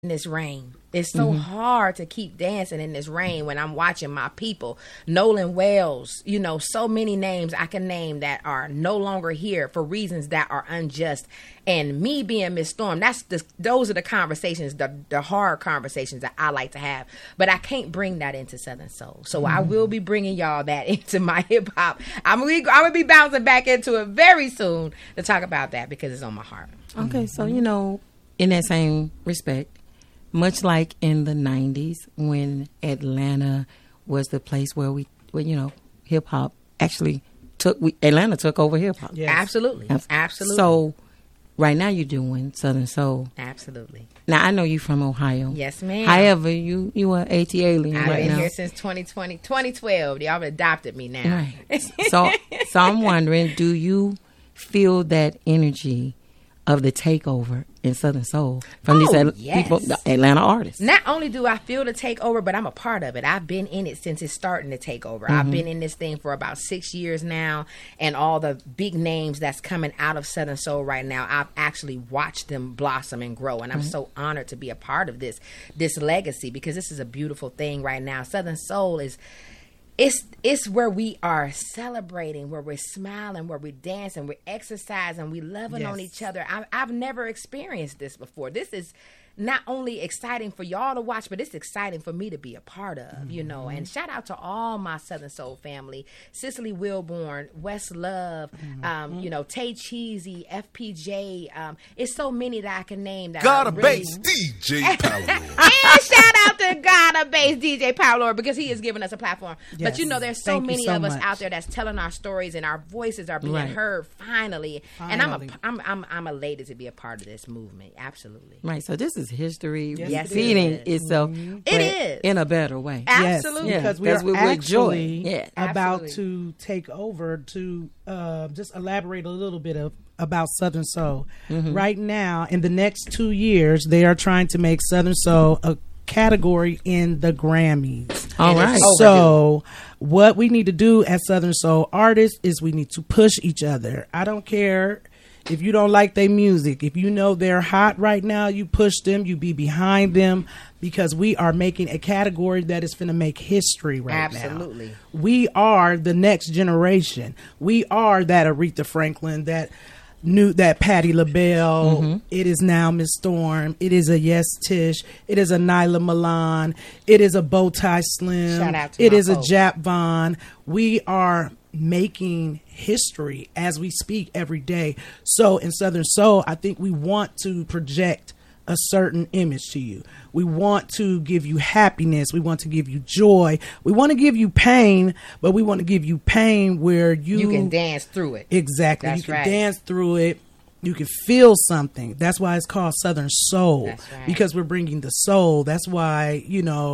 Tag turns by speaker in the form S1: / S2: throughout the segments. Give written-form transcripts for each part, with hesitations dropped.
S1: in this rain. It's so hard to keep dancing in this rain when I'm watching my people. Nolan Wells, so many names I can name that are no longer here for reasons that are unjust. And me being Miss Storm, those are the conversations, the hard conversations that I like to have. But I can't bring that into Southern Soul. So I will be bringing y'all that into my hip hop. I'm going to be bouncing back into it very soon to talk about that because it's on my heart.
S2: Okay, so, in that same respect, much like in the 90s when Atlanta was the place where hip hop actually Atlanta took over hip hop.
S1: Yes. Absolutely.
S2: So right now you're doing Southern Soul.
S1: Absolutely.
S2: Now I know you from Ohio.
S1: Yes, ma'am.
S2: However, you are AT alien
S1: I've
S2: right now.
S1: I've been here since 2012. Y'all have adopted me now.
S2: Right. So I'm wondering, do you feel that energy of the takeover in Southern Soul from these people, the Atlanta artists?
S1: Not only do I feel the takeover, but I'm a part of it. I've been in it since it's starting to take over. I've been in this thing for about 6 years now, and all the big names that's coming out of Southern Soul right now, I've actually watched them blossom and grow, and I'm so honored to be a part of this legacy because this is a beautiful thing right now. Southern Soul is... It's where we are celebrating, where we're smiling, where we're dancing, we're exercising, we're loving on each other. I've never experienced this before. This is not only exciting for y'all to watch, but it's exciting for me to be a part of, And shout out to all my Southern Soul family: Cicely Wilborn, West Love, Tay Cheesy, FPJ. It's so many that I can name. That
S3: Gotta Bass DJ Power.
S1: And shout out to Gotta Bass DJ Power because he is giving us a platform.
S4: Yes.
S1: But there's so many of us out there that's telling our stories and our voices are being heard finally. And I'm elated to be a part of this movement. Absolutely.
S2: Right. So this is history
S1: repeating
S2: itself.
S1: It is
S2: in a better way.
S1: Absolutely.
S4: Yes, because we are actually about to take over to just elaborate a little bit about Southern Soul. Right now, in the next 2 years, they are trying to make Southern Soul a category in the Grammys.
S2: All right.
S4: So what we need to do as Southern Soul artists is we need to push each other. I don't care if you don't like their music. If you know they're hot right now, you push them, you be behind them, because we are making a category that is going to make history now.
S1: Absolutely.
S4: We are the next generation. We are that Aretha Franklin, that Patti LaBelle. It is now Miss Storm. It is a Yes Tish. It is a Nyla Milan. It is a Bowtie Slim.
S1: Shout out to
S4: it is
S1: folks.
S4: A Jap Vaughn. We are making history as we speak every day. So in Southern Soul, I think we want to project a certain image to you. We want to give you happiness. We want to give you joy. We want to give you pain, but we want to give you pain where you
S1: can dance through it.
S4: Exactly.
S1: That's
S4: you can
S1: right.
S4: dance through it. You can feel something. That's why it's called Southern Soul.
S1: That's right.
S4: Because we're bringing the soul. That's why,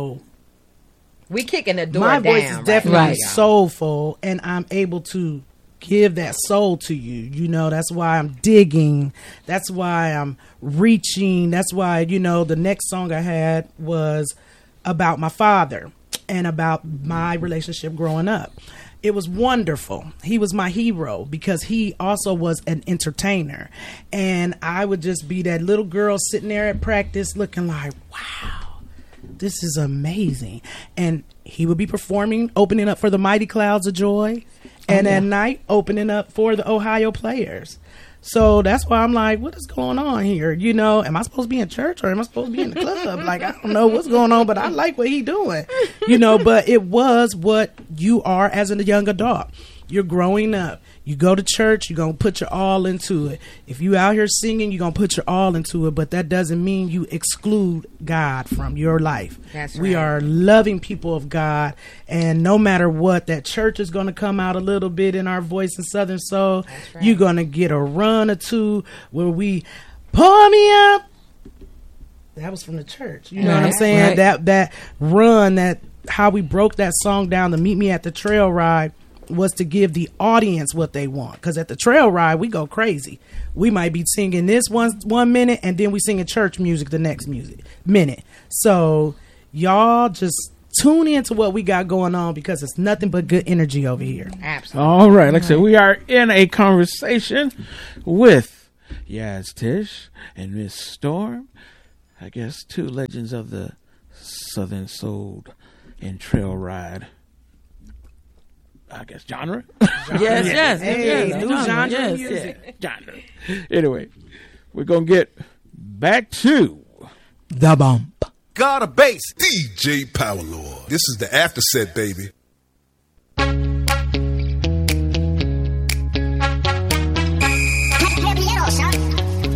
S1: we kicking the door
S4: my
S1: down.
S4: voice is definitely
S1: right now,
S4: soulful, and I'm able to give that soul to you. That's why I'm digging. That's why I'm reaching. That's why, the next song I had was about my father and about my relationship growing up. It was wonderful. He was my hero because he also was an entertainer. And I would just be that little girl sitting there at practice looking like, wow, this is amazing. And he would be performing, opening up for the Mighty Clouds of Joy. And at night, opening up for the Ohio Players. So that's why I'm like, what is going on here? Am I supposed to be in church or am I supposed to be in the club? Like, I don't know what's going on, but I like what he doing. But it was what you are as a young adult. You're growing up. You go to church, you're going to put your all into it. If you out here singing, you're going to put your all into it. But that doesn't mean you exclude God from your life.
S1: That's right.
S4: We are loving people of God. And no matter what, that church is going to come out a little bit in our voice in Southern Soul.
S1: That's right.
S4: You're going to get a run or two where we pour me up. That was from the church. You know what I'm saying?
S2: Right.
S4: That run, that how we broke that song down to Meet Me at the Trail Ride was to give the audience what they want. Because at the trail ride, we go crazy. We might be singing this one minute, and then we singing church music the next minute. So y'all just tune into what we got going on because it's nothing but good energy over here.
S1: Absolutely.
S5: All right. Like I said, we are in a conversation with Yaz Tish and Miss Storm. I guess, two legends of the Southern Soul and Trail Ride, I guess, genre?
S2: Yes.
S4: Hey, new genre
S2: yes,
S4: music.
S5: Genre. Anyway, we're going to get back to
S2: The Bump.
S3: God of bass. DJ Power Lord. This is the after set, baby.